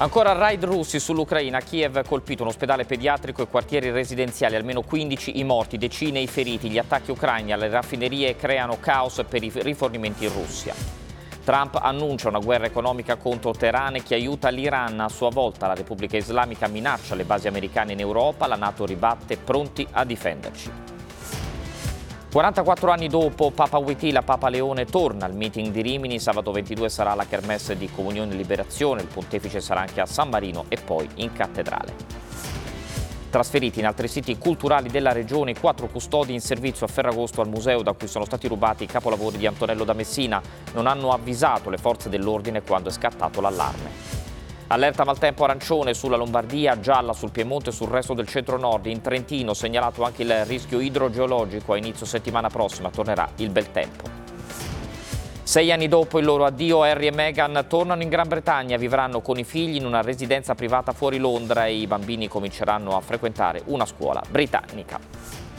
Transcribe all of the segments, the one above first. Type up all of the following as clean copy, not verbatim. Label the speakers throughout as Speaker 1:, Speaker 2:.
Speaker 1: Ancora raid russi sull'Ucraina. Kiev ha colpito un ospedale pediatrico e quartieri residenziali, almeno 15 i morti, decine i feriti. Gli attacchi ucraini alle raffinerie creano caos per i rifornimenti in Russia. Trump annuncia una guerra economica contro Teheran e che aiuta l'Iran. A sua volta la Repubblica Islamica minaccia le basi americane in Europa, la NATO ribatte, pronti a difenderci. 44 anni dopo Papa Wojtyla, Papa Leone torna al meeting di Rimini. Sabato 22 sarà la kermesse di Comunione e Liberazione, il pontefice sarà anche a San Marino e poi in cattedrale. Trasferiti in altri siti culturali della regione, 4 custodi in servizio a Ferragosto al museo da cui sono stati rubati i capolavori di Antonello da Messina. Non hanno avvisato le forze dell'ordine quando è scattato l'allarme. Allerta maltempo arancione sulla Lombardia, gialla sul Piemonte e sul resto del centro-nord. In Trentino segnalato anche il rischio idrogeologico. A inizio settimana prossima tornerà il bel tempo. 6 anni dopo il loro addio, Harry e Meghan tornano in Gran Bretagna, vivranno con i figli in una residenza privata fuori Londra e i bambini cominceranno a frequentare una scuola britannica.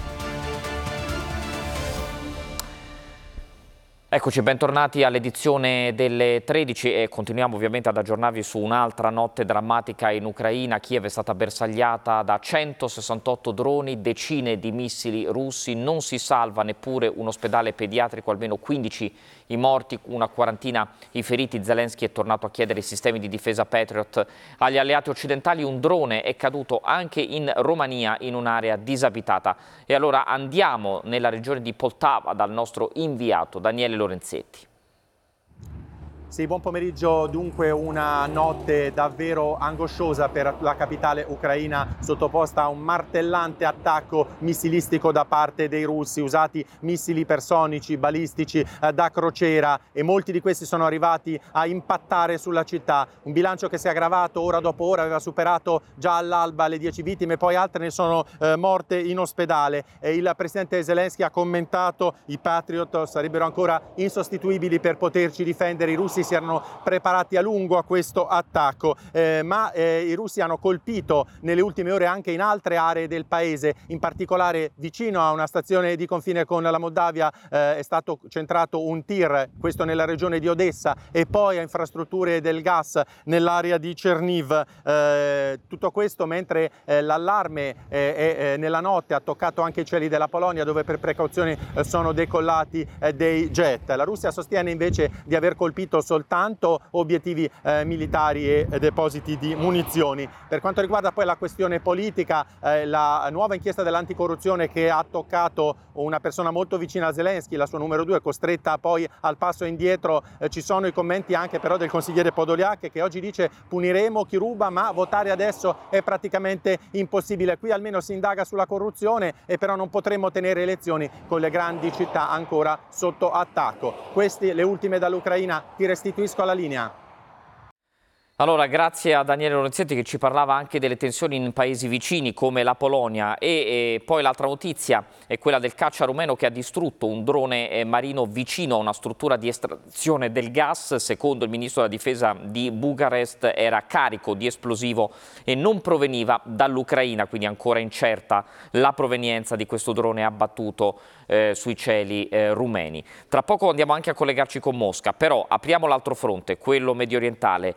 Speaker 1: Eccoci, bentornati all'edizione delle 13 e continuiamo ovviamente ad aggiornarvi su un'altra notte drammatica in Ucraina. Kiev è stata bersagliata da 168 droni, decine di missili russi, non si salva neppure un ospedale pediatrico, almeno 15 i morti, una quarantina i feriti. Zelensky è tornato a chiedere i sistemi di difesa Patriot agli alleati occidentali. Un drone è caduto anche in Romania in un'area disabitata. E allora andiamo nella regione di Poltava dal nostro inviato Daniele Lorenzetti.
Speaker 2: Sì, buon pomeriggio. Dunque una notte davvero angosciosa per la capitale ucraina, sottoposta a un martellante attacco missilistico da parte dei russi, usati missili ipersonici, balistici da crociera, e molti di questi sono arrivati a impattare sulla città. Un bilancio che si è aggravato ora dopo ora, aveva superato già all'alba le 10 vittime, poi altre ne sono morte in ospedale. Il presidente Zelensky ha commentato: i Patriot sarebbero ancora insostituibili per poterci difendere. I russi si erano preparati a lungo a questo attacco, ma i russi hanno colpito nelle ultime ore anche in altre aree del paese, in particolare vicino a una stazione di confine con la Moldavia è stato centrato un tir, questo nella regione di Odessa, e poi a infrastrutture del gas nell'area di Cherniv. Tutto questo mentre l'allarme nella notte ha toccato anche i cieli della Polonia, dove per precauzione sono decollati dei jet. La Russia sostiene invece di aver colpito soltanto obiettivi militari e depositi di munizioni. Per quanto riguarda poi la questione politica, la nuova inchiesta dell'anticorruzione che ha toccato una persona molto vicina a Zelensky, la sua numero 2, costretta poi al passo indietro. Ci sono i commenti anche però del consigliere Podolyak, che oggi dice: puniremo chi ruba, ma votare adesso è praticamente impossibile. Qui almeno si indaga sulla corruzione, e però non potremo tenere elezioni con le grandi città ancora sotto attacco. Queste le ultime dall'Ucraina. Ti restituisco alla linea.
Speaker 1: Allora, grazie a Daniele Lorenzetti che ci parlava anche delle tensioni in paesi vicini come la Polonia. E poi l'altra notizia è quella del caccia rumeno che ha distrutto un drone marino vicino a una struttura di estrazione del gas. Secondo il ministro della difesa di Bucarest era carico di esplosivo e non proveniva dall'Ucraina, quindi ancora incerta la provenienza di questo drone abbattuto sui cieli rumeni. Tra poco andiamo anche a collegarci con Mosca, però apriamo l'altro fronte, quello mediorientale.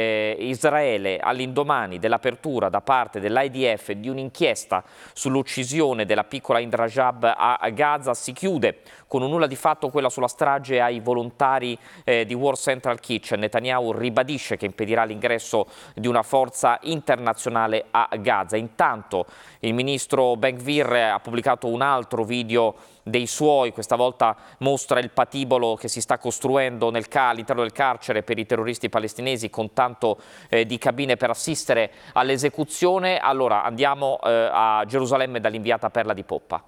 Speaker 1: Israele, all'indomani dell'apertura da parte dell'IDF di un'inchiesta sull'uccisione della piccola Indra Rajab a Gaza, si chiude con un nulla di fatto quella sulla strage ai volontari di War Central Kitchen. Netanyahu ribadisce che impedirà l'ingresso di una forza internazionale a Gaza. Intanto il ministro Ben-Gvir ha pubblicato un altro video dei suoi, questa volta mostra il patibolo che si sta costruendo all'interno del carcere per i terroristi palestinesi, con tanto di cabine per assistere all'esecuzione. Allora andiamo a Gerusalemme dall'inviata Perla Di Poppa.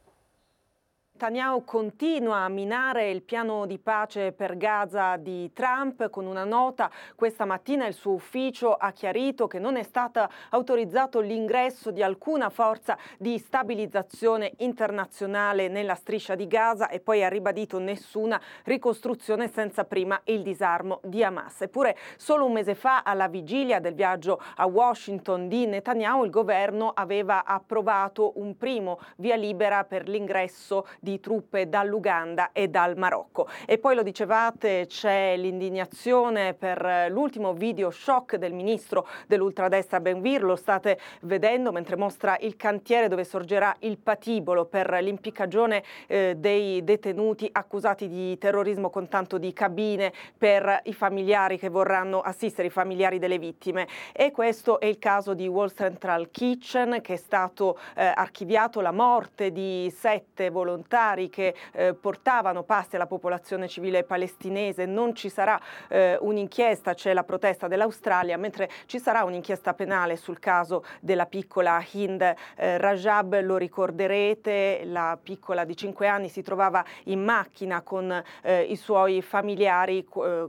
Speaker 3: Netanyahu continua a minare il piano di pace per Gaza di Trump. Con una nota questa mattina il suo ufficio ha chiarito che non è stato autorizzato l'ingresso di alcuna forza di stabilizzazione internazionale nella striscia di Gaza, e poi ha ribadito nessuna ricostruzione senza prima il disarmo di Hamas. Eppure solo un mese fa, alla vigilia del viaggio a Washington di Netanyahu, il governo aveva approvato un primo via libera per l'ingresso di di truppe dall'Uganda e dal Marocco. E poi lo dicevate, c'è l'indignazione per l'ultimo video shock del ministro dell'ultradestra Ben-Gvir, lo state vedendo mentre mostra il cantiere dove sorgerà il patibolo per l'impiccagione dei detenuti accusati di terrorismo, con tanto di cabine per i familiari che vorranno assistere, i familiari delle vittime. E questo è il caso di Wall Central Kitchen, che è stato archiviato, la morte di 7 volontari che portavano pasti alla popolazione civile palestinese. Non ci sarà un'inchiesta, c'è la protesta dell'Australia, mentre ci sarà un'inchiesta penale sul caso della piccola Hind Rajab. Lo ricorderete, la piccola di 5 anni si trovava in macchina con i suoi familiari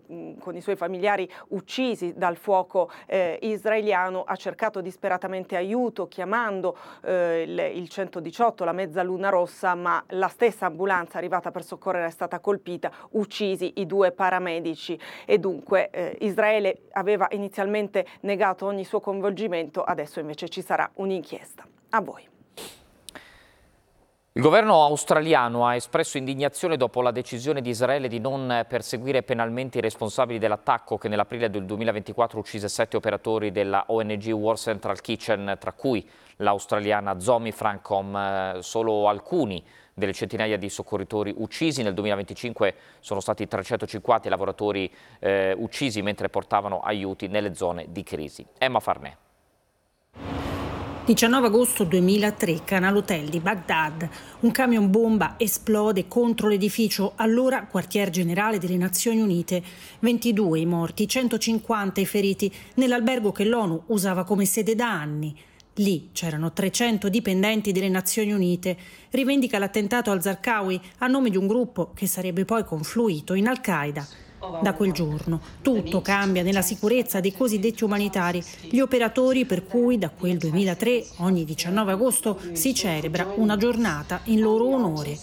Speaker 3: uccisi dal fuoco israeliano. Ha cercato disperatamente aiuto chiamando il 118, la Mezzaluna Rossa, ma la stessa ambulanza arrivata per soccorrere è stata colpita, uccisi i 2 paramedici, e dunque Israele aveva inizialmente negato ogni suo coinvolgimento, adesso invece ci sarà un'inchiesta. A voi.
Speaker 1: Il governo australiano ha espresso indignazione dopo la decisione di Israele di non perseguire penalmente i responsabili dell'attacco che nell'aprile del 2024 uccise 7 operatori della ONG War Central Kitchen, tra cui l'australiana Zomi Francom. Solo alcuni delle centinaia di soccorritori uccisi. Nel 2025 sono stati 350 i lavoratori uccisi mentre portavano aiuti nelle zone di crisi. Emma Farnè.
Speaker 4: 19 agosto 2003, Canal Hotel di Baghdad. Un camion bomba esplode contro l'edificio, allora quartier generale delle Nazioni Unite. 22 i morti, 150 i feriti, nell'albergo che l'ONU usava come sede da anni. Lì c'erano 300 dipendenti delle Nazioni Unite. Rivendica l'attentato al Zarqawi a nome di un gruppo che sarebbe poi confluito in Al-Qaeda. Da quel giorno tutto cambia nella sicurezza dei cosiddetti umanitari, gli operatori per cui da quel 2003 ogni 19 agosto si celebra una giornata in loro onore.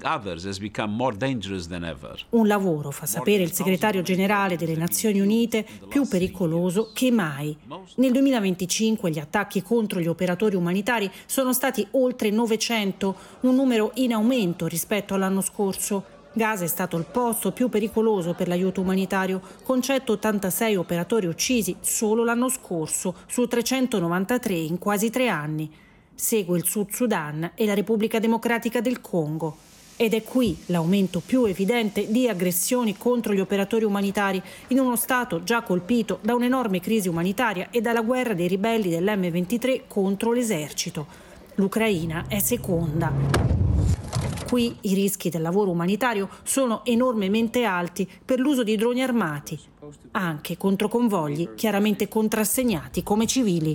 Speaker 4: Un lavoro, fa sapere il segretario generale delle Nazioni Unite, più pericoloso che mai. Nel 2025 gli attacchi contro gli operatori umanitari sono stati oltre 900, un numero in aumento rispetto all'anno scorso. Gaza è stato il posto più pericoloso per l'aiuto umanitario, con 186 operatori uccisi solo l'anno scorso, su 393 in quasi 3 anni. Segue il Sud Sudan e la Repubblica Democratica del Congo. Ed è qui l'aumento più evidente di aggressioni contro gli operatori umanitari in uno Stato già colpito da un'enorme crisi umanitaria e dalla guerra dei ribelli dell'M23 contro l'esercito. L'Ucraina è seconda. Qui i rischi del lavoro umanitario sono enormemente alti per l'uso di droni armati, anche contro convogli chiaramente contrassegnati come civili.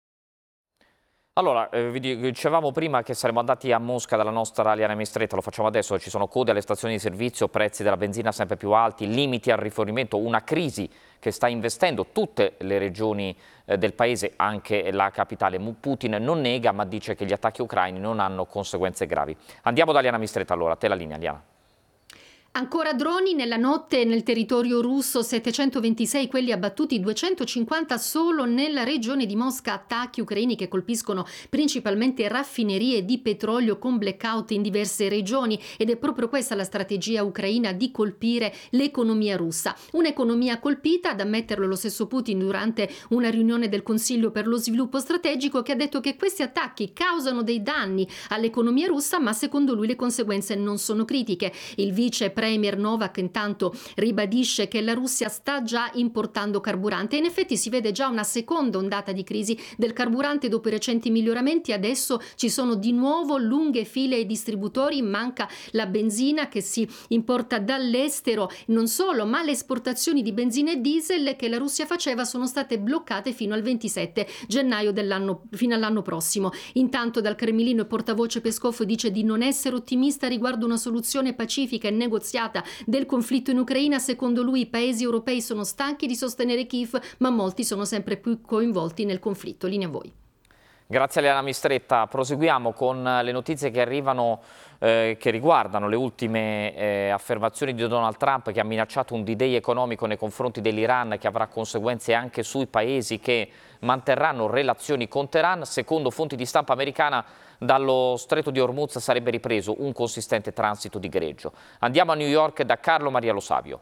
Speaker 1: Allora, vi dicevamo prima che saremmo andati a Mosca dalla nostra Liana Mistretta, lo facciamo adesso, ci sono code alle stazioni di servizio, prezzi della benzina sempre più alti, limiti al rifornimento, una crisi che sta investendo tutte le regioni del paese, anche la capitale. Putin non nega, ma dice che gli attacchi ucraini non hanno conseguenze gravi. Andiamo da Liana Mistretta allora, a te la linea, Liana.
Speaker 5: Ancora droni nella notte nel territorio russo, 726 quelli abbattuti, 250 solo nella regione di Mosca, attacchi ucraini che colpiscono principalmente raffinerie di petrolio con blackout in diverse regioni, ed è proprio questa la strategia ucraina di colpire l'economia russa. Un'economia colpita, ad ammetterlo lo stesso Putin durante una riunione del Consiglio per lo sviluppo strategico, che ha detto che questi attacchi causano dei danni all'economia russa, ma secondo lui le conseguenze non sono critiche. Il vice premier Novak intanto ribadisce che la Russia sta già importando carburante, e in effetti si vede già una seconda ondata di crisi del carburante dopo i recenti miglioramenti. Adesso ci sono di nuovo lunghe file ai distributori, manca la benzina che si importa dall'estero. Non solo, ma le esportazioni di benzina e diesel che la Russia faceva sono state bloccate fino al 27 gennaio fino all'anno prossimo. Intanto dal Cremlino il portavoce Peskov dice di non essere ottimista riguardo una soluzione pacifica e negoziata del conflitto in Ucraina. Secondo lui i paesi europei sono stanchi di sostenere Kiev, ma molti sono sempre più coinvolti nel conflitto. Linea a voi.
Speaker 1: Grazie a Eliana Mistretta. Proseguiamo con le notizie che arrivano, che riguardano le ultime affermazioni di Donald Trump, che ha minacciato un D-Day economico nei confronti dell'Iran che avrà conseguenze anche sui paesi che manterranno relazioni con Teheran. Secondo fonti di stampa americana, dallo stretto di Hormuz sarebbe ripreso un consistente transito di greggio. Andiamo a New York da Carlo Maria Lo Savio.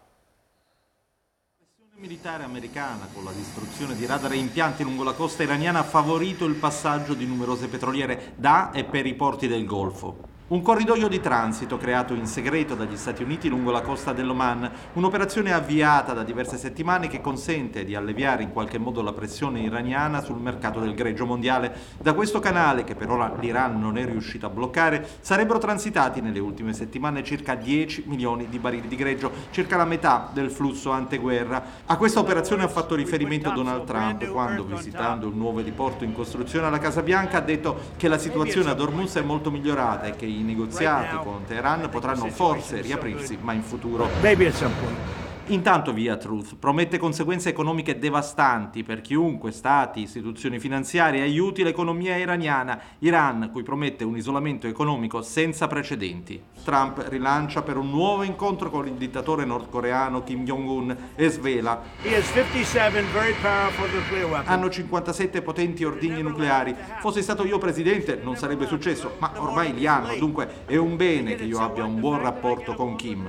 Speaker 6: La militare americana, con la distruzione di radar e impianti lungo la costa iraniana, ha favorito il passaggio di numerose petroliere da e per i porti del Golfo. Un corridoio di transito creato in segreto dagli Stati Uniti lungo la costa dell'Oman, un'operazione avviata da diverse settimane che consente di alleviare in qualche modo la pressione iraniana sul mercato del greggio mondiale. Da questo canale, che per ora l'Iran non è riuscito a bloccare, sarebbero transitati nelle ultime settimane circa 10 milioni di barili di greggio, circa la metà del flusso anteguerra. A questa operazione ha fatto riferimento Donald Trump quando, visitando un nuovo heliporto in costruzione alla Casa Bianca, ha detto che la situazione ad Hormuz è molto migliorata e che i negoziati con Teheran potranno forse riaprirsi, ma in futuro. Intanto Via Truth promette conseguenze economiche devastanti per chiunque, stati, istituzioni finanziarie, aiuti l'economia iraniana. Iran, cui promette un isolamento economico senza precedenti. Trump rilancia per un nuovo incontro con il dittatore nordcoreano Kim Jong-un e svela: hanno 57 potenti ordigni nucleari. Fossi stato io presidente non sarebbe successo, ma ormai li hanno, dunque è un bene che io abbia un buon rapporto con Kim.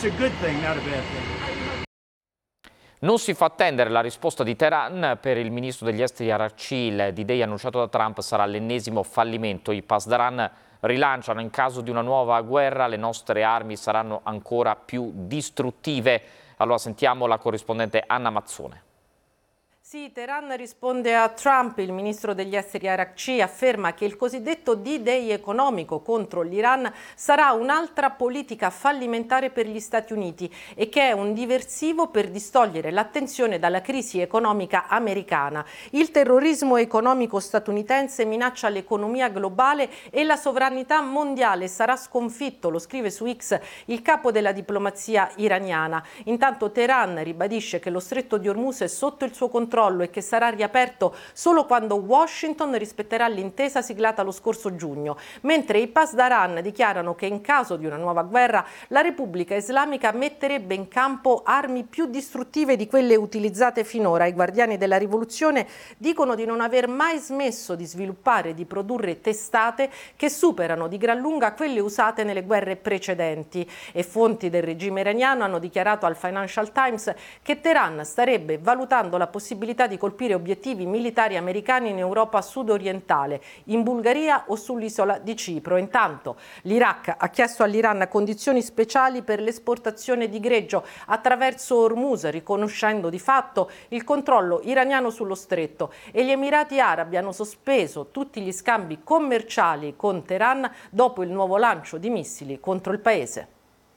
Speaker 1: Non si fa attendere la risposta di Teheran. Per il ministro degli esteri Arakci il D-Day annunciato da Trump sarà l'ennesimo fallimento. I Pasdaran rilanciano: in caso di una nuova guerra le nostre armi saranno ancora più distruttive. Allora sentiamo la corrispondente Anna Mazzone.
Speaker 7: Sì, Teheran risponde a Trump. Il ministro degli esteri Arakci afferma che il cosiddetto D-Day economico contro l'Iran sarà un'altra politica fallimentare per gli Stati Uniti e che è un diversivo per distogliere l'attenzione dalla crisi economica americana. Il terrorismo economico statunitense minaccia l'economia globale e la sovranità mondiale. Sarà sconfitto, lo scrive su X il capo della diplomazia iraniana. Intanto Teheran ribadisce che lo stretto di Hormuz è sotto il suo controllo e che sarà riaperto solo quando Washington rispetterà l'intesa siglata lo scorso giugno, mentre i Pasdaran dichiarano che in caso di una nuova guerra la Repubblica Islamica metterebbe in campo armi più distruttive di quelle utilizzate finora. I guardiani della rivoluzione dicono di non aver mai smesso di sviluppare e di produrre testate che superano di gran lunga quelle usate nelle guerre precedenti, e fonti del regime iraniano hanno dichiarato al Financial Times che Teheran starebbe valutando la possibilità di colpire obiettivi militari americani in Europa sudorientale, in Bulgaria o sull'isola di Cipro. Intanto l'Iraq ha chiesto all'Iran condizioni speciali per l'esportazione di greggio attraverso Hormuz, riconoscendo di fatto il controllo iraniano sullo stretto, e gli Emirati Arabi hanno sospeso tutti gli scambi commerciali con Teheran dopo il nuovo lancio di missili contro il paese.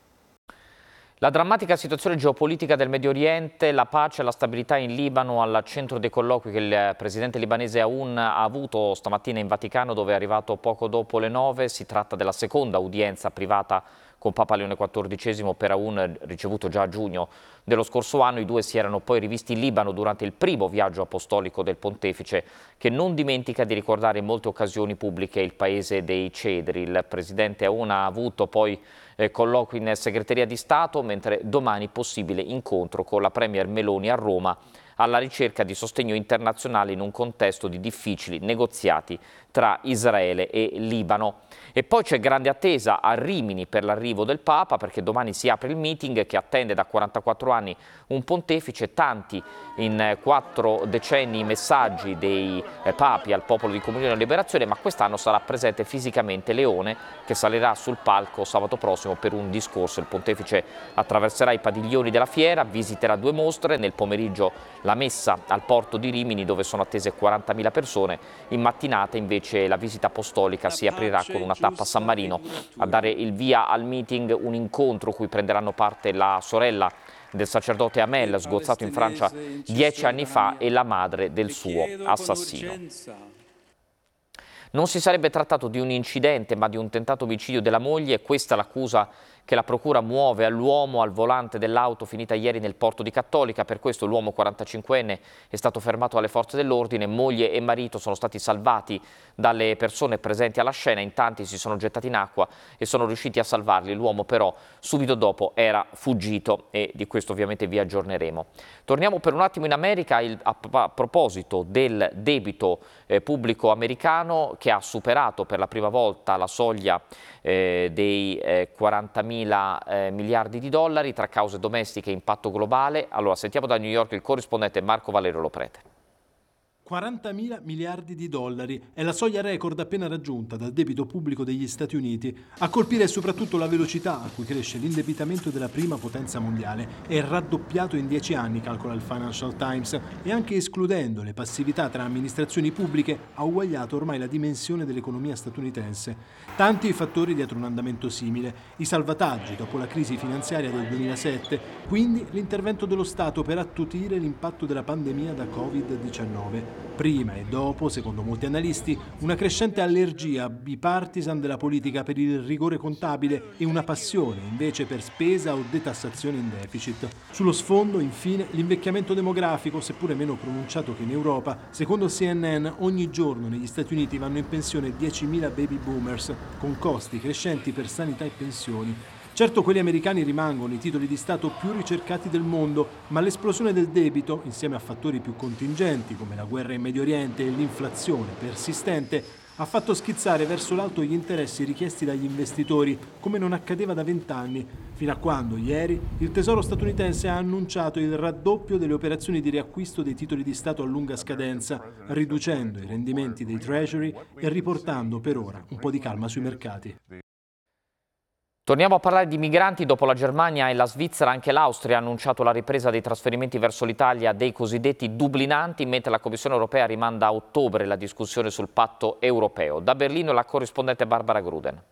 Speaker 1: La drammatica situazione geopolitica del Medio Oriente, la pace e la stabilità in Libano al centro dei colloqui che il presidente libanese Aoun ha avuto stamattina in Vaticano, dove è arrivato poco dopo le 9. Si tratta della seconda udienza privata con Papa Leone XIV per Aoun, ricevuto già a giugno dello scorso anno. I due si erano poi rivisti in Libano durante il primo viaggio apostolico del pontefice, che non dimentica di ricordare in molte occasioni pubbliche il paese dei cedri. Il presidente Aoun ha avuto poi colloqui in segreteria di Stato, mentre domani possibile incontro con la Premier Meloni a Roma alla ricerca di sostegno internazionale in un contesto di difficili negoziati tra Israele e Libano. E poi c'è grande attesa a Rimini per l'arrivo del Papa, perché domani si apre il meeting che attende da 44 anni un pontefice. Tanti in 4 decenni i messaggi dei papi al popolo di Comunione e Liberazione, ma quest'anno sarà presente fisicamente Leone, che salirà sul palco sabato prossimo per un discorso. Il pontefice attraverserà i padiglioni della fiera, visiterà 2 mostre, nel pomeriggio la messa al porto di Rimini dove sono attese 40.000 persone, in mattinata invece la visita apostolica si aprirà con una tappa a San Marino. A dare il via al meeting un incontro cui prenderanno parte la sorella del sacerdote Amel, sgozzato in Francia 10 anni fa, e la madre del suo assassino. Non si sarebbe trattato di un incidente, ma di un tentato omicidio della moglie. Questa è l'accusa che la procura muove all'uomo al volante dell'auto finita ieri nel porto di Cattolica. Per questo l'uomo 45enne è stato fermato dalle forze dell'ordine. Moglie e marito sono stati salvati dalle persone presenti alla scena. In tanti si sono gettati in acqua e sono riusciti a salvarli. L'uomo però subito dopo era fuggito e di questo ovviamente vi aggiorneremo. Torniamo per un attimo in America a proposito del debito pubblico americano, che ha superato per la prima volta la soglia dei 40.000 miliardi di dollari tra cause domestiche e impatto globale. Allora sentiamo da New York il corrispondente Marco Valerio Loprete.
Speaker 8: 40.000 miliardi di dollari è la soglia record appena raggiunta dal debito pubblico degli Stati Uniti. A colpire è soprattutto la velocità a cui cresce l'indebitamento della prima potenza mondiale. È raddoppiato in 10 anni, calcola il Financial Times, e anche escludendo le passività tra amministrazioni pubbliche ha uguagliato ormai la dimensione dell'economia statunitense. Tanti i fattori dietro un andamento simile. I salvataggi dopo la crisi finanziaria del 2007, quindi l'intervento dello Stato per attutire l'impatto della pandemia da Covid-19. Prima e dopo, secondo molti analisti, una crescente allergia bipartisan della politica per il rigore contabile e una passione invece per spesa o detassazione in deficit. Sullo sfondo, infine, l'invecchiamento demografico, seppure meno pronunciato che in Europa. Secondo CNN, ogni giorno negli Stati Uniti vanno in pensione 10.000 baby boomers, con costi crescenti per sanità e pensioni. Certo, quelli americani rimangono i titoli di Stato più ricercati del mondo, ma l'esplosione del debito, insieme a fattori più contingenti come la guerra in Medio Oriente e l'inflazione persistente, ha fatto schizzare verso l'alto gli interessi richiesti dagli investitori, come non accadeva da 20 anni, fino a quando ieri il Tesoro statunitense ha annunciato il raddoppio delle operazioni di riacquisto dei titoli di Stato a lunga scadenza, riducendo i rendimenti dei Treasury e riportando per ora un po' di calma sui mercati.
Speaker 1: Torniamo a parlare di migranti. Dopo la Germania e la Svizzera, anche l'Austria ha annunciato la ripresa dei trasferimenti verso l'Italia dei cosiddetti dublinanti, mentre la Commissione europea rimanda a ottobre la discussione sul patto europeo. Da Berlino la corrispondente Barbara Gruden.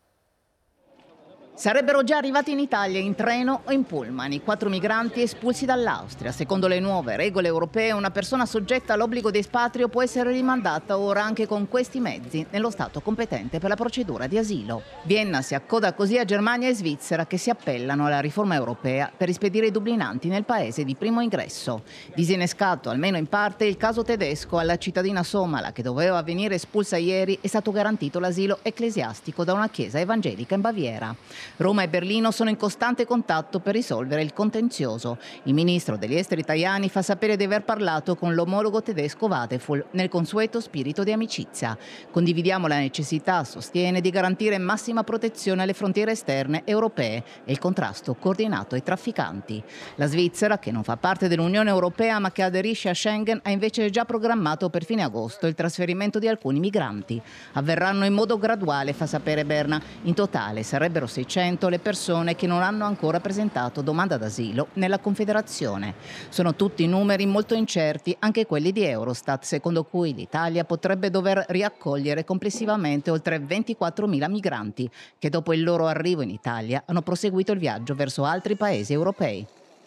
Speaker 9: Sarebbero già arrivati in Italia in treno o in pullman i 4 migranti espulsi dall'Austria. Secondo le nuove regole europee, una persona soggetta all'obbligo di espatrio può essere rimandata ora anche con questi mezzi nello Stato competente per la procedura di asilo. Vienna si accoda così a Germania e Svizzera, che si appellano alla riforma europea per rispedire i dublinanti nel paese di primo ingresso. Disinnescato almeno in parte il caso tedesco alla cittadina somala, che doveva venire espulsa ieri, è stato garantito l'asilo ecclesiastico da una chiesa evangelica in Baviera. Roma e Berlino sono in costante contatto per risolvere il contenzioso. Il ministro degli esteri Tajani fa sapere di aver parlato con l'omologo tedesco Wadefull nel consueto spirito di amicizia. Condividiamo la necessità, sostiene, di garantire massima protezione alle frontiere esterne europee e il contrasto coordinato ai trafficanti. La Svizzera, che non fa parte dell'Unione Europea ma che aderisce a Schengen, ha invece già programmato per fine agosto il trasferimento di alcuni migranti. Avverranno in modo graduale, fa sapere Berna. In totale sarebbero 600 le persone che non hanno ancora presentato domanda d'asilo nella Confederazione. Sono tutti numeri molto incerti, anche quelli di Eurostat, secondo cui l'Italia potrebbe dover riaccogliere complessivamente oltre 24.000 migranti che dopo il loro arrivo in Italia hanno proseguito il viaggio verso altri paesi europei.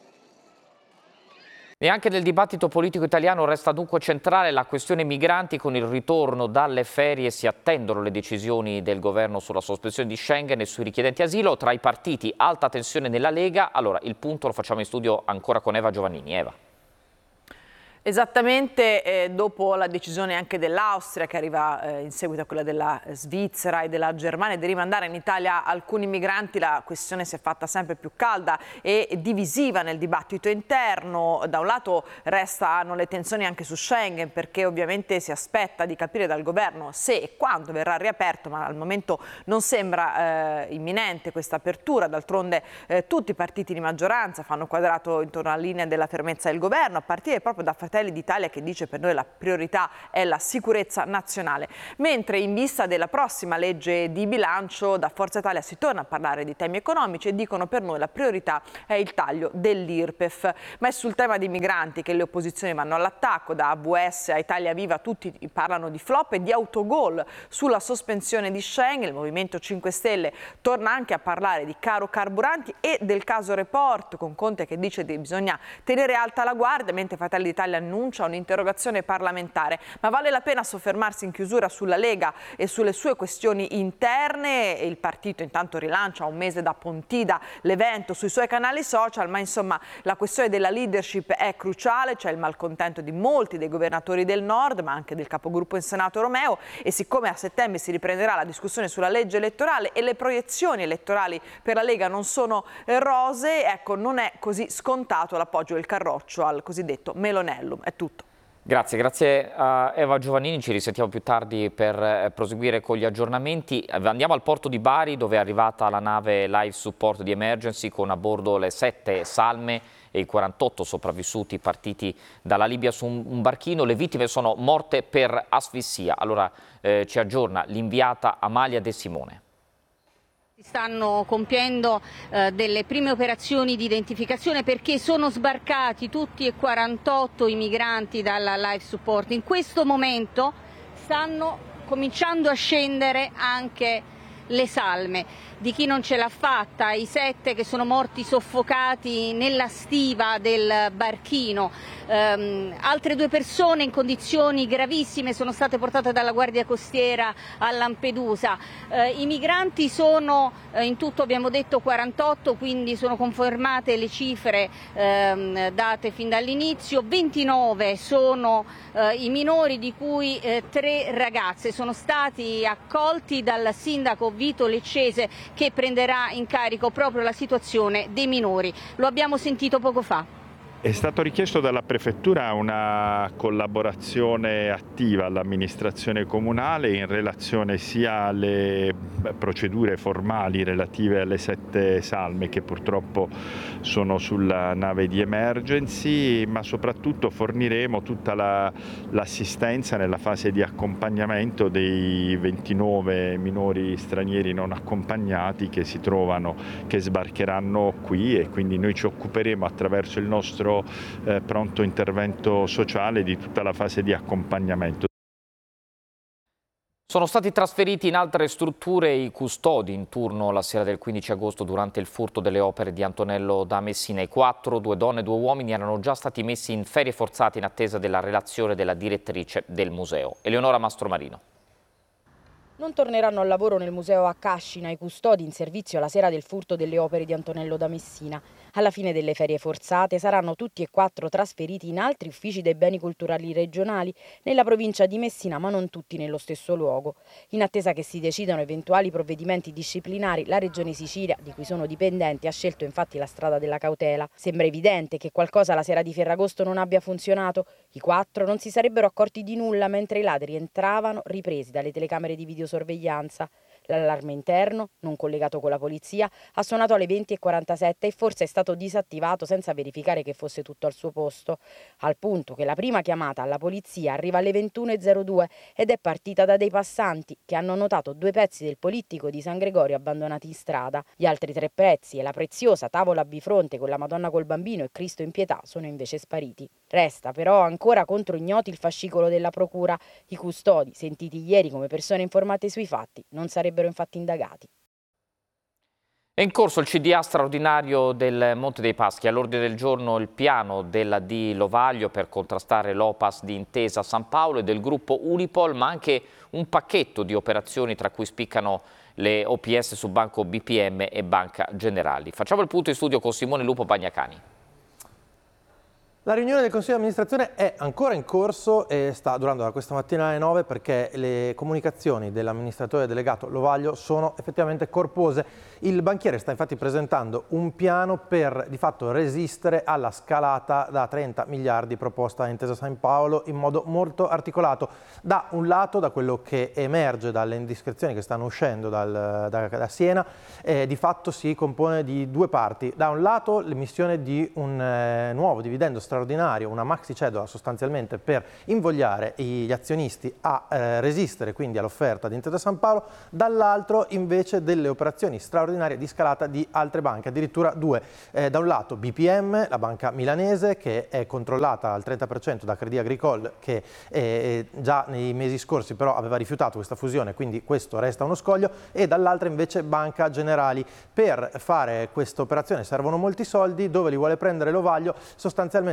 Speaker 1: E anche nel dibattito politico italiano resta dunque centrale la questione migranti. Con il ritorno dalle ferie si attendono le decisioni del governo sulla sospensione di Schengen e sui richiedenti asilo. Tra i partiti alta tensione nella Lega. Allora il punto lo facciamo in studio ancora con Eva Giovannini. Eva.
Speaker 10: Esattamente, dopo la decisione anche dell'Austria, che arriva in seguito a quella della Svizzera e della Germania, di rimandare in Italia alcuni migranti, la questione si è fatta sempre più calda e divisiva nel dibattito interno. Da un lato restano le tensioni anche su Schengen, perché ovviamente si aspetta di capire dal governo se e quando verrà riaperto, ma al momento non sembra imminente questa apertura. D'altronde tutti i partiti di maggioranza fanno quadrato intorno alla linea della fermezza del governo, a partire proprio da Fratelli d'Italia, che dice per noi la priorità è la sicurezza nazionale. Mentre in vista della prossima legge di bilancio da Forza Italia si torna a parlare di temi economici e dicono per noi la priorità è il taglio dell'IRPEF. Ma è sul tema dei migranti che le opposizioni vanno all'attacco. Da AVS a Italia Viva tutti parlano di flop e di autogol sulla sospensione di Schengen. Il Movimento 5 Stelle torna anche a parlare di caro carburanti e del caso Report, con Conte che dice che bisogna tenere alta la guardia, mentre Fratelli d'Italia preannuncia un'interrogazione parlamentare. Ma vale la pena soffermarsi in chiusura sulla Lega e sulle sue questioni interne? Il partito intanto rilancia a un mese da Pontida l'evento sui suoi canali social, ma insomma la questione della leadership è cruciale. C'è il malcontento di molti dei governatori del Nord, ma anche del capogruppo in Senato Romeo, e siccome a settembre si riprenderà la discussione sulla legge elettorale e le proiezioni elettorali per la Lega non sono rosee, ecco, non è così scontato l'appoggio del Carroccio al cosiddetto Melonellum. È tutto.
Speaker 1: Grazie a Eva Giovannini, ci risentiamo più tardi per proseguire con gli aggiornamenti. Andiamo al porto di Bari, dove è arrivata la nave Life Support di Emergency con a bordo le 7 salme e i 48 sopravvissuti partiti dalla Libia su un barchino. Le vittime sono morte per asfissia. Allora ci aggiorna l'inviata Amalia De Simone.
Speaker 11: Stanno compiendo delle prime operazioni di identificazione perché sono sbarcati tutti e 48 i migranti dalla Life Support. In questo momento stanno cominciando a scendere anche le salme di chi non ce l'ha fatta, i 7 che sono morti soffocati nella stiva del barchino. Altre 2 persone in condizioni gravissime sono state portate dalla Guardia Costiera a Lampedusa. I migranti sono in tutto, abbiamo detto, 48, quindi sono confermate le cifre date fin dall'inizio. 29 sono i minori, di cui 3 ragazze. Sono stati accolti dal sindaco Vito Leccese, che prenderà in carico proprio la situazione dei minori. Lo abbiamo sentito poco fa.
Speaker 12: È stato richiesto dalla Prefettura una collaborazione attiva all'amministrazione comunale in relazione sia alle procedure formali relative alle 7 salme che purtroppo sono sulla nave di Emergency, ma soprattutto forniremo tutta l'assistenza nella fase di accompagnamento dei 29 minori stranieri non accompagnati che sbarcheranno qui, e quindi noi ci occuperemo attraverso il nostro pronto intervento sociale di tutta la fase di accompagnamento.
Speaker 1: Sono stati trasferiti in altre strutture i custodi in turno la sera del 15 agosto durante il furto delle opere di Antonello da Messina. I 4, 2 donne e 2 uomini, erano già stati messi in ferie forzate in attesa della relazione della direttrice del museo. Eleonora Mastromarino.
Speaker 13: Non torneranno al lavoro nel museo a Cascina i custodi in servizio la sera del furto delle opere di Antonello da Messina. Alla fine delle ferie forzate saranno tutti e 4 trasferiti in altri uffici dei beni culturali regionali nella provincia di Messina, ma non tutti nello stesso luogo. In attesa che si decidano eventuali provvedimenti disciplinari, la Regione Sicilia, di cui sono dipendenti, ha scelto infatti la strada della cautela. Sembra evidente che qualcosa la sera di Ferragosto non abbia funzionato. I 4 non si sarebbero accorti di nulla mentre i ladri entravano, ripresi dalle telecamere di videosorveglianza. L'allarme interno, non collegato con la polizia, ha suonato alle 20:47 e forse è stato disattivato senza verificare che fosse tutto al suo posto, al punto che la prima chiamata alla polizia arriva alle 21:02 ed è partita da dei passanti che hanno notato 2 pezzi del polittico di San Gregorio abbandonati in strada. Gli altri 3 pezzi e la preziosa tavola bifronte con la Madonna col Bambino e Cristo in pietà sono invece spariti. Resta però ancora contro ignoti il fascicolo della procura. I custodi, sentiti ieri come persone informate sui fatti, non sarebbero infatti indagati.
Speaker 1: È in corso il CDA straordinario del Monte dei Paschi. All'ordine del giorno il piano della D Lovaglio per contrastare l'OPAS di Intesa San Paolo e del gruppo Unipol, ma anche un pacchetto di operazioni tra cui spiccano le OPS su Banco BPM e Banca Generali. Facciamo il punto in studio con Simone Lupo Bagnacani.
Speaker 14: La riunione del Consiglio di amministrazione è ancora in corso e sta durando da questa mattina alle 9 perché le comunicazioni dell'amministratore delegato Lovaglio sono effettivamente corpose. Il banchiere sta infatti presentando un piano per di fatto resistere alla scalata da 30 miliardi proposta a Intesa San Paolo in modo molto articolato. Da un lato, da quello che emerge dalle indiscrezioni che stanno uscendo da Siena, di fatto si compone di 2 parti. Da un lato l'emissione di un nuovo dividendo straordinario, una maxi cedola sostanzialmente per invogliare gli azionisti a resistere quindi all'offerta di Intesa San Paolo, dall'altro invece delle operazioni straordinarie di scalata di altre banche, addirittura 2. Da un lato BPM, la banca milanese che è controllata al 30% da Crédit Agricole, che già nei mesi scorsi però aveva rifiutato questa fusione, quindi questo resta uno scoglio, e dall'altra invece Banca Generali. Per fare questa operazione servono molti soldi. Dove li vuole prendere Lovaglio? Sostanzialmente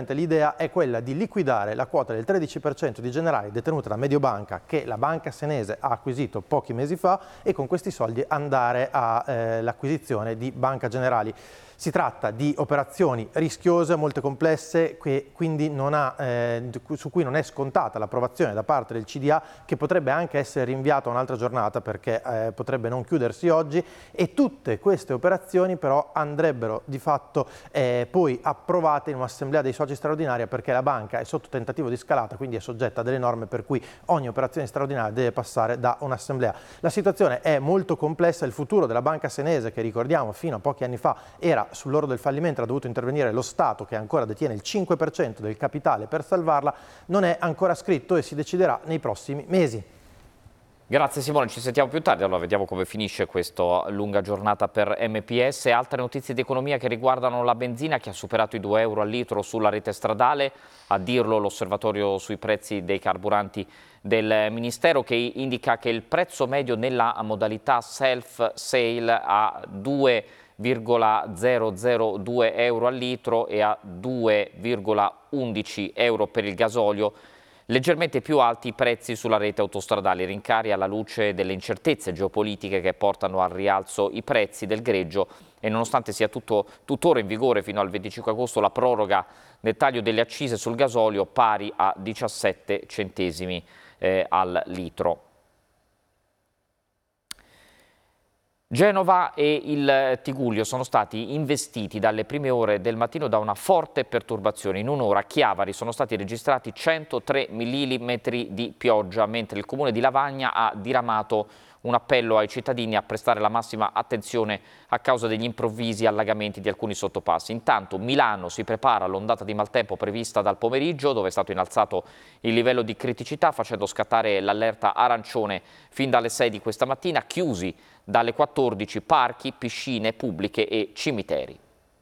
Speaker 14: sostanzialmente l'idea è quella di liquidare la quota del 13% di Generali detenuta da Mediobanca, che la banca senese ha acquisito pochi mesi fa, e con questi soldi andare all'acquisizione di Banca Generali. Si tratta di operazioni rischiose, molto complesse, che quindi su cui non è scontata l'approvazione da parte del CDA, che potrebbe anche essere rinviata a un'altra giornata perché potrebbe non chiudersi oggi, e tutte queste operazioni però andrebbero di fatto poi approvate in un'assemblea dei soci straordinaria, perché la banca è sotto tentativo di scalata, quindi è soggetta a delle norme per cui ogni operazione straordinaria deve passare da un'assemblea. La situazione è molto complessa, il futuro della banca senese, che ricordiamo fino a pochi anni fa era sull'orlo del fallimento, ha dovuto intervenire lo Stato, che ancora detiene il 5% del capitale per salvarla, non è ancora scritto e si deciderà nei prossimi mesi.
Speaker 1: Grazie Simone, ci sentiamo più tardi, allora vediamo come finisce questa lunga giornata per MPS. Altre notizie di economia che riguardano la benzina, che ha superato i 2 euro al litro sulla rete stradale, a dirlo l'osservatorio sui prezzi dei carburanti del Ministero, che indica che il prezzo medio nella modalità self-sale a 2,002 euro al litro e a 2,11 euro per il gasolio, leggermente più alti i prezzi sulla rete autostradale, rincari alla luce delle incertezze geopolitiche che portano al rialzo i prezzi del greggio, e nonostante sia tuttora in vigore fino al 25 agosto la proroga del taglio delle accise sul gasolio pari a 17 centesimi al litro. Genova e il Tigullio sono stati investiti dalle prime ore del mattino da una forte perturbazione. In un'ora a Chiavari sono stati registrati 103 mm di pioggia, mentre il comune di Lavagna ha diramato un appello ai cittadini a prestare la massima attenzione a causa degli improvvisi allagamenti di alcuni sottopassi. Intanto Milano si prepara all'ondata di maltempo prevista dal pomeriggio, dove è stato innalzato il livello di criticità, facendo scattare l'allerta arancione fin dalle 6 di questa mattina, chiusi dalle 14 parchi, piscine pubbliche e cimiteri.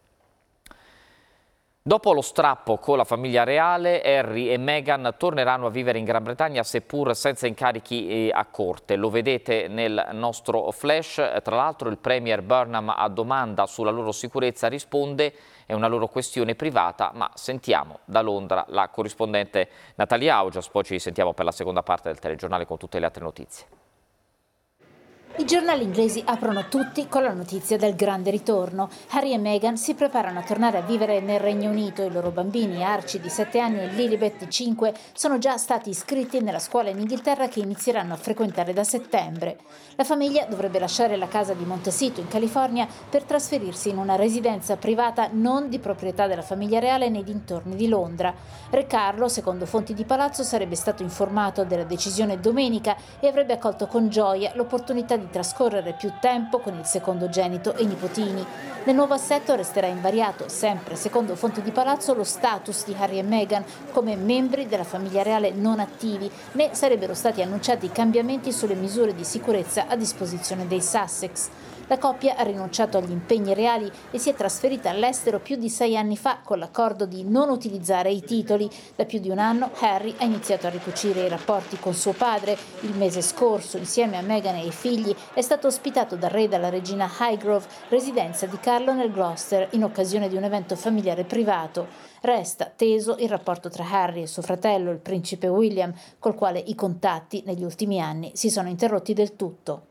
Speaker 1: Dopo lo strappo con la famiglia reale, Harry e Meghan torneranno a vivere in Gran Bretagna, seppur senza incarichi a corte. Lo vedete nel nostro flash. Tra l'altro il premier Burnham, a domanda sulla loro sicurezza, risponde: è una loro questione privata. Ma sentiamo da Londra la corrispondente Natalia Augias, poi ci sentiamo per la seconda parte del telegiornale con tutte le altre notizie.
Speaker 15: I giornali inglesi aprono tutti con la notizia del grande ritorno. Harry e Meghan si preparano a tornare a vivere nel Regno Unito. I loro bambini, Archie di 7 anni e Lilibet di 5, sono già stati iscritti nella scuola in Inghilterra, che inizieranno a frequentare da settembre. La famiglia dovrebbe lasciare la casa di Montecito in California per trasferirsi in una residenza privata non di proprietà della famiglia reale nei dintorni di Londra. Re Carlo, secondo fonti di palazzo, sarebbe stato informato della decisione domenica e avrebbe accolto con gioia l'opportunità di trascorrere più tempo con il secondogenito e i nipotini. Nel nuovo assetto resterà invariato, sempre secondo fonti di palazzo, lo status di Harry e Meghan come membri della famiglia reale non attivi, né sarebbero stati annunciati cambiamenti sulle misure di sicurezza a disposizione dei Sussex. La coppia ha rinunciato agli impegni reali e si è trasferita all'estero più di 6 anni fa con l'accordo di non utilizzare i titoli. Da più di un anno Harry ha iniziato a ricucire i rapporti con suo padre. Il mese scorso, insieme a Meghan e ai figli, è stato ospitato dal re e dalla regina Highgrove, residenza di Carlo nel Gloucester, in occasione di un evento familiare privato. Resta teso il rapporto tra Harry e suo fratello, il principe William, col quale i contatti negli ultimi anni si sono interrotti del tutto.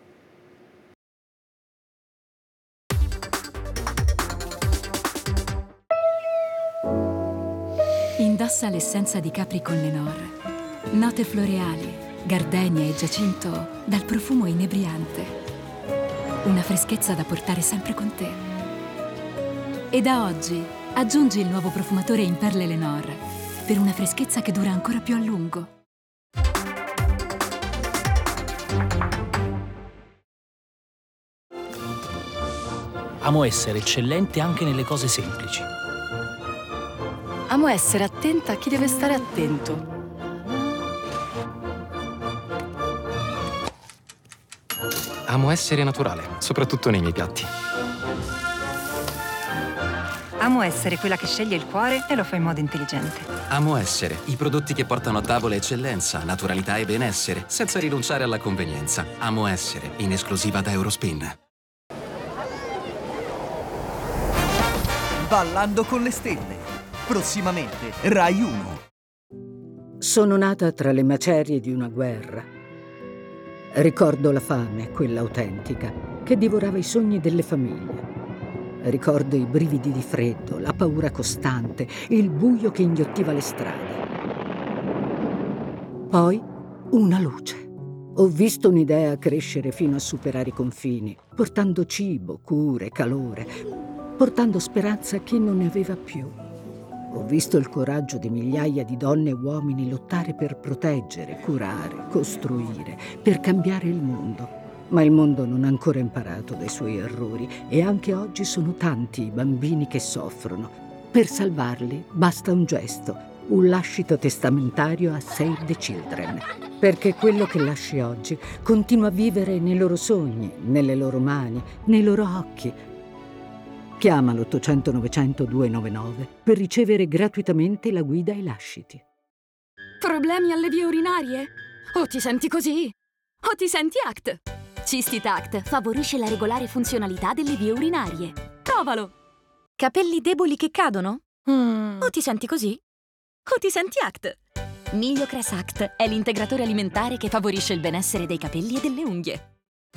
Speaker 16: Indossa l'essenza di Capri con Lenor. Note floreali, gardenia e giacinto dal profumo inebriante. Una freschezza da portare sempre con te. E da oggi aggiungi il nuovo profumatore in perle Lenor per una freschezza che dura ancora più a lungo.
Speaker 17: Amo essere eccellente anche nelle cose semplici.
Speaker 18: Amo essere attenta a chi deve stare attento.
Speaker 19: Amo essere naturale, soprattutto nei miei piatti.
Speaker 20: Amo essere quella che sceglie il cuore e lo fa in modo intelligente.
Speaker 19: Amo essere i prodotti che portano a tavola eccellenza, naturalità e benessere, senza rinunciare alla convenienza. Amo essere, in esclusiva da Eurospin.
Speaker 21: Ballando con le stelle. Prossimamente, Rai 1.
Speaker 22: Sono nata tra le macerie di una guerra. Ricordo la fame, quella autentica, che divorava i sogni delle famiglie. Ricordo i brividi di freddo, la paura costante, il buio che inghiottiva le strade. Poi una luce. Ho visto un'idea crescere fino a superare i confini, portando cibo, cure, calore, portando speranza a chi non ne aveva più. Ho visto il coraggio di migliaia di donne e uomini lottare per proteggere, curare, costruire, per cambiare il mondo. Ma il mondo non ha ancora imparato dai suoi errori e anche oggi sono tanti i bambini che soffrono. Per salvarli basta un gesto, un lascito testamentario a Save the Children, perché quello che lasci oggi continua a vivere nei loro sogni, nelle loro mani, nei loro occhi. Chiama l'800 900 299 per ricevere gratuitamente la guida ai lasciti.
Speaker 23: Problemi alle vie urinarie? O ti senti così? O ti senti ACT? Cystitact favorisce la regolare funzionalità delle vie urinarie. Provalo! Capelli deboli che cadono? O ti senti così? O ti senti ACT? Migliocress ACT è l'integratore alimentare che favorisce il benessere dei capelli e delle unghie.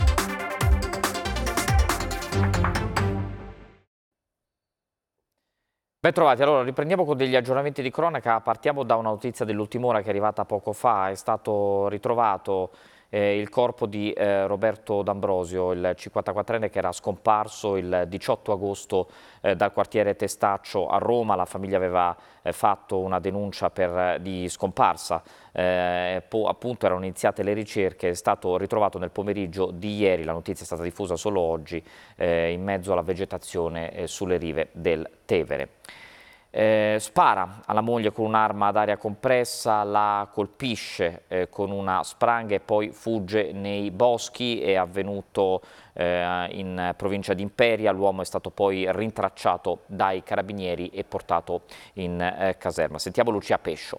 Speaker 1: Ben trovati, allora riprendiamo con degli aggiornamenti di cronaca, partiamo da una notizia dell'ultima ora che è arrivata poco fa, è stato ritrovato il corpo di Roberto D'Ambrosio, il 54enne che era scomparso il 18 agosto dal quartiere Testaccio a Roma. La famiglia aveva fatto una denuncia di scomparsa, appunto erano iniziate le ricerche, è stato ritrovato nel pomeriggio di ieri, la notizia è stata diffusa solo oggi, in mezzo alla vegetazione sulle rive del Tevere. Spara alla moglie con un'arma ad aria compressa, la colpisce con una spranga e poi fugge nei boschi. È avvenuto in provincia di Imperia. L'uomo è stato poi rintracciato dai carabinieri e portato in caserma. Sentiamo Lucia Pescio.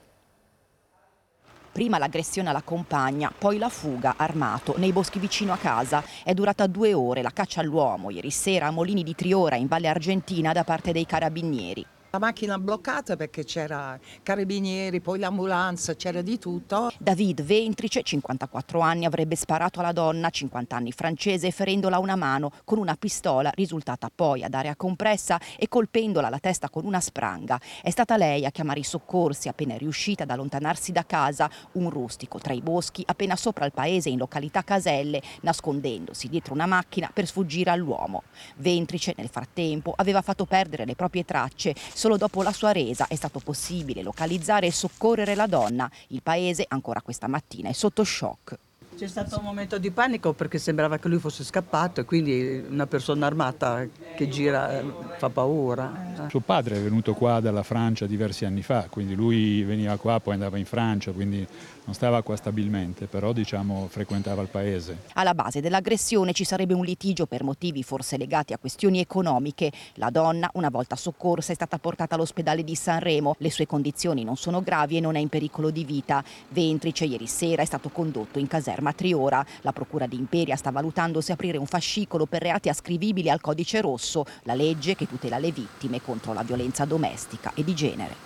Speaker 24: Prima l'aggressione alla compagna, poi la fuga armato nei boschi vicino a casa. È durata 2 ore la caccia all'uomo ieri sera a Molini di Triora in Valle Argentina da parte dei carabinieri.
Speaker 25: La macchina bloccata perché c'era carabinieri, poi l'ambulanza, c'era di tutto.
Speaker 24: David Ventrice, 54 anni, avrebbe sparato alla donna, 50 anni francese, ferendola a una mano con una pistola risultata poi ad aria compressa e colpendola alla testa con una spranga. È stata lei a chiamare i soccorsi appena è riuscita ad allontanarsi da casa, un rustico tra i boschi appena sopra il paese in località Caselle, nascondendosi dietro una macchina per sfuggire all'uomo. Ventrice nel frattempo aveva fatto perdere le proprie tracce. Solo dopo la sua resa è stato possibile localizzare e soccorrere la donna. Il paese ancora questa mattina è sotto shock.
Speaker 25: C'è stato un momento di panico perché sembrava che lui fosse scappato e quindi una persona armata che gira fa paura.
Speaker 26: Suo padre è venuto qua dalla Francia diversi anni fa, quindi lui veniva qua, poi andava in Francia, quindi non stava qua stabilmente, però diciamo frequentava il paese.
Speaker 24: Alla base dell'aggressione ci sarebbe un litigio per motivi forse legati a questioni economiche. La donna, una volta soccorsa, è stata portata all'ospedale di Sanremo. Le sue condizioni non sono gravi e non è in pericolo di vita. Ventrice ieri sera è stato condotto in caserma a Triora. La procura di Imperia sta valutando se aprire un fascicolo per reati ascrivibili al codice rosso, la legge che tutela le vittime contro la violenza domestica e di genere.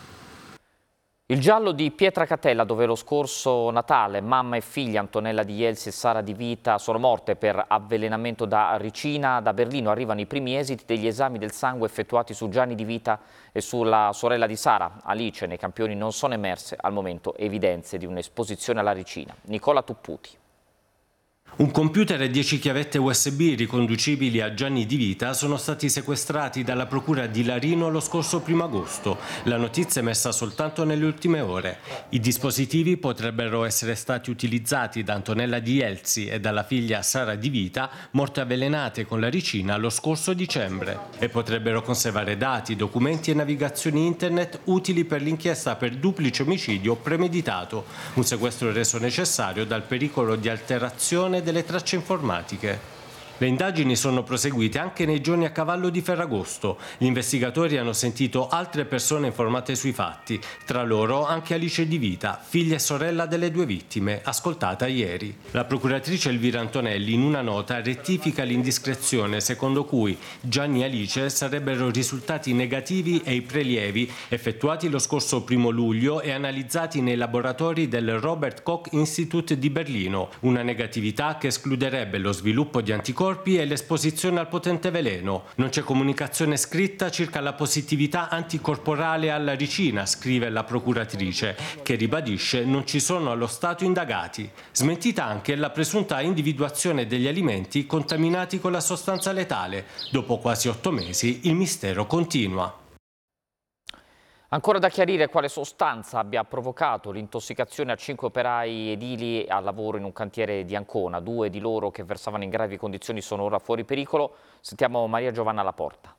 Speaker 1: Il giallo di Pietracatella, dove lo scorso Natale mamma e figlia Antonella Di Jelsi e Sara Di Vita sono morte per avvelenamento da ricina. Da Berlino arrivano i primi esiti degli esami del sangue effettuati su Gianni Di Vita e sulla sorella di Sara, Alice. Nei campioni non sono emerse al momento evidenze di un'esposizione alla ricina. Nicola Tupputi.
Speaker 27: Un computer e 10 chiavette USB riconducibili a Gianni Di Vita sono stati sequestrati dalla procura di Larino lo scorso 1° agosto. La notizia è messa soltanto nelle ultime ore. I dispositivi potrebbero essere stati utilizzati da Antonella Di Jelsi e dalla figlia Sara Di Vita, morte avvelenate con la ricina lo scorso dicembre, e potrebbero conservare dati, documenti e navigazioni internet utili per l'inchiesta per duplice omicidio premeditato, un sequestro reso necessario dal pericolo di alterazione delle tracce informatiche. Le indagini sono proseguite anche nei giorni a cavallo di Ferragosto. Gli investigatori hanno sentito altre persone informate sui fatti, tra loro anche Alice Di Vita, figlia e sorella delle due vittime, ascoltata ieri. La procuratrice Elvira Antonelli in una nota rettifica l'indiscrezione secondo cui Gianni e Alice sarebbero risultati negativi e i prelievi effettuati lo scorso 1 luglio e analizzati nei laboratori del Robert Koch Institute di Berlino, una negatività che escluderebbe lo sviluppo di anticorpi e l'esposizione al potente veleno. Non c'è comunicazione scritta circa la positività anticorporale alla ricina, scrive la procuratrice, che ribadisce non ci sono allo stato indagati. Smentita anche la presunta individuazione degli alimenti contaminati con la sostanza letale. Dopo quasi 8 mesi il mistero continua.
Speaker 1: Ancora da chiarire quale sostanza abbia provocato l'intossicazione a 5 operai edili al lavoro in un cantiere di Ancona. 2 di loro che versavano in gravi condizioni sono ora fuori pericolo. Sentiamo Maria Giovanna Laporta.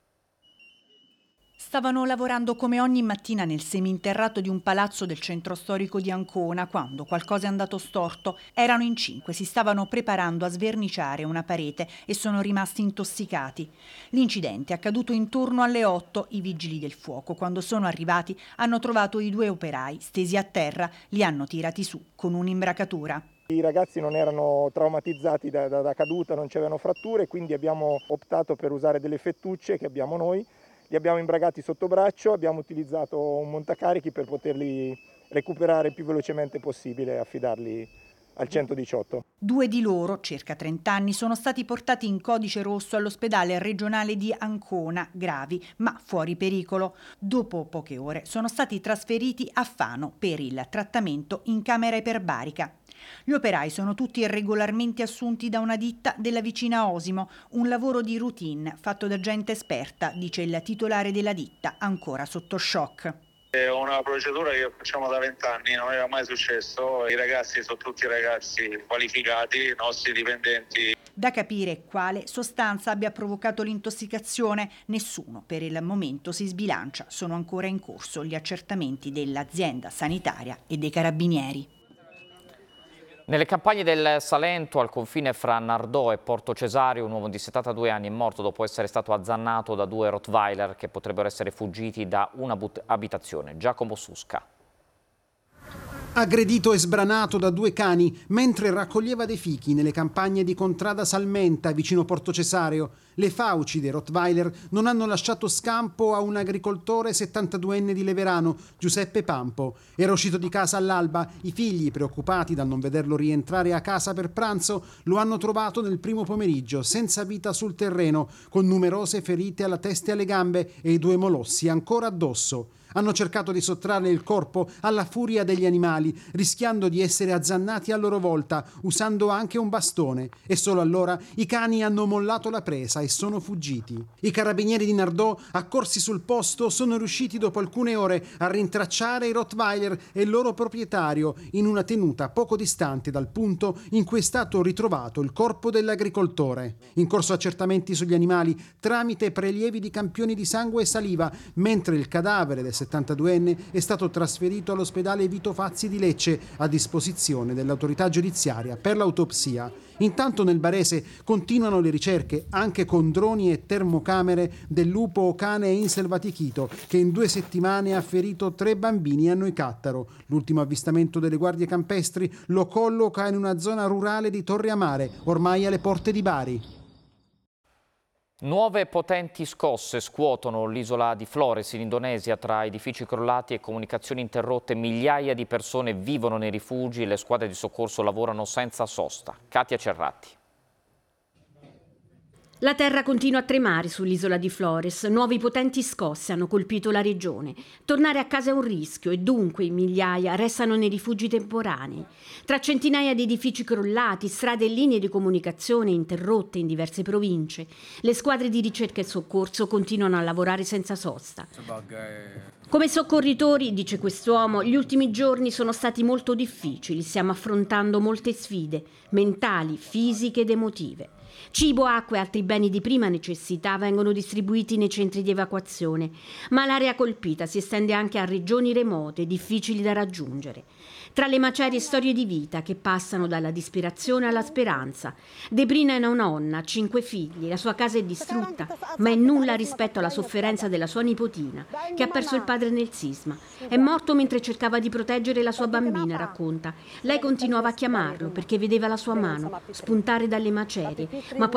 Speaker 2: Stavano lavorando come ogni mattina nel seminterrato di un palazzo del centro storico di Ancona quando qualcosa è andato storto. Erano in 5, si stavano preparando a sverniciare una parete e sono rimasti intossicati. L'incidente è accaduto intorno alle 8. I vigili del fuoco, quando sono arrivati, hanno trovato i 2 operai stesi a terra, li hanno tirati su con un'imbracatura.
Speaker 3: I ragazzi non erano traumatizzati da caduta, non c'erano fratture, quindi abbiamo optato per usare delle fettucce che abbiamo noi. Li abbiamo imbragati sotto braccio, abbiamo utilizzato un montacarichi per poterli recuperare il più velocemente possibile e affidarli al 118.
Speaker 2: 2 di loro, circa 30 anni, sono stati portati in codice rosso all'ospedale regionale di Ancona, gravi ma fuori pericolo. Dopo poche ore sono stati trasferiti a Fano per il trattamento in camera iperbarica. Gli operai sono tutti regolarmente assunti da una ditta della vicina Osimo, un lavoro di routine fatto da gente esperta, dice il titolare della ditta, ancora sotto shock.
Speaker 4: È una procedura che facciamo da 20 anni, non era mai successo, i ragazzi sono tutti ragazzi qualificati, i nostri dipendenti.
Speaker 2: Da capire quale sostanza abbia provocato l'intossicazione, nessuno per il momento si sbilancia, sono ancora in corso gli accertamenti dell'azienda sanitaria e dei carabinieri.
Speaker 1: Nelle campagne del Salento, al confine fra Nardò e Porto Cesario, un uomo di 72 anni è morto dopo essere stato azzannato da 2 Rottweiler che potrebbero essere fuggiti da una abitazione. Giacomo Susca.
Speaker 5: Aggredito e sbranato da 2 cani mentre raccoglieva dei fichi nelle campagne di Contrada Salmenta, vicino Porto Cesario. Le fauci dei Rottweiler non hanno lasciato scampo a un agricoltore 72enne di Leverano, Giuseppe Pampo. Era uscito di casa all'alba. I figli, preoccupati dal non vederlo rientrare a casa per pranzo, lo hanno trovato nel primo pomeriggio, senza vita sul terreno, con numerose ferite alla testa e alle gambe e i 2 molossi ancora addosso. Hanno cercato di sottrarre il corpo alla furia degli animali, rischiando di essere azzannati a loro volta, usando anche un bastone. E solo allora i cani hanno mollato la presa e sono fuggiti. I carabinieri di Nardò, accorsi sul posto, sono riusciti dopo alcune ore a rintracciare i Rottweiler e il loro proprietario in una tenuta poco distante dal punto in cui è stato ritrovato il corpo dell'agricoltore. In corso accertamenti sugli animali tramite prelievi di campioni di sangue e saliva, mentre il cadavere del 72enne è stato trasferito all'ospedale Vito Fazzi di Lecce a disposizione dell'autorità giudiziaria per l'autopsia. Intanto nel Barese continuano le ricerche anche con droni e termocamere del lupo cane inselvatichito che in 2 settimane ha ferito 3 bambini a Noicattaro. L'ultimo avvistamento delle guardie campestri lo colloca in una zona rurale di Torre Amare, ormai alle porte di Bari.
Speaker 1: Nuove potenti scosse scuotono l'isola di Flores in Indonesia. Tra edifici crollati e comunicazioni interrotte, migliaia di persone vivono nei rifugi e le squadre di soccorso lavorano senza sosta. Katia Cerratti.
Speaker 6: La terra continua a tremare sull'isola di Flores. Nuovi potenti scosse hanno colpito la regione. Tornare a casa è un rischio e dunque migliaia restano nei rifugi temporanei. Tra centinaia di edifici crollati, strade e linee di comunicazione interrotte in diverse province, le squadre di ricerca e soccorso continuano a lavorare senza sosta. Come soccorritori, dice quest'uomo, gli ultimi giorni sono stati molto difficili. Stiamo affrontando molte sfide mentali, fisiche ed emotive. Cibo, acqua e altri beni di prima necessità vengono distribuiti nei centri di evacuazione, ma l'area colpita si estende anche a regioni remote, difficili da raggiungere. Tra le macerie storie di vita che passano dalla disperazione alla speranza. Debrina è una nonna, 5 figli, la sua casa è distrutta, ma è nulla rispetto alla sofferenza della sua nipotina, che ha perso il padre nel sisma. È morto mentre cercava di proteggere la sua bambina, racconta. Lei continuava a chiamarlo perché vedeva la sua mano spuntare dalle macerie, ma